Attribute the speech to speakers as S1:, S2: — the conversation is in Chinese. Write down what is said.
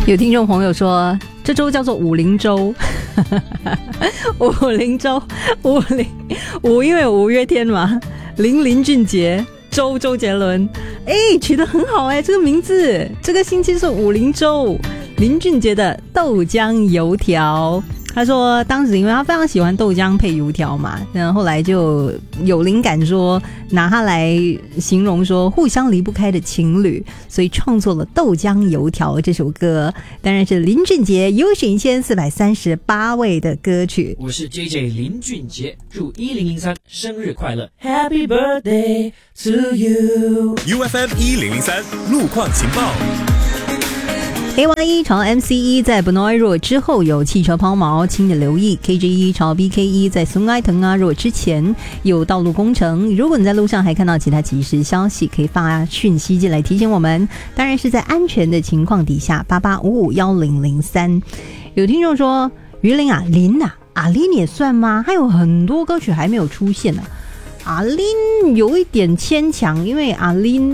S1: 有听众朋友说这周叫做武林周武林周武因为有五月天嘛，林俊杰，周杰伦，取得很好这个名字。这个星期是武林周，林俊杰的豆浆油条。他说当时因为他非常喜欢豆浆配油条嘛，然后后来就有灵感说拿它来形容说互相离不开的情侣，所以创作了豆浆油条这首歌。当然是林俊杰优选1438位的歌曲。
S2: 我是 JJ 林俊杰，祝1003生日快乐 Happy birthday to you。
S3: UFM 1003路况情报。
S1: A1 朝 MC1 在 Benoit Road 之后有汽车抛锚，请你留意。KJ1 朝 BK1 在松埃腾阿 Road 之前有道路工程。如果你在路上还看到其他即时消息，可以发讯息进来提醒我们。当然是在安全的情况底下，88551003。有听众说于林啊，阿林也算吗？还有很多歌曲还没有出现呢。阿林有一点牵强，因为阿林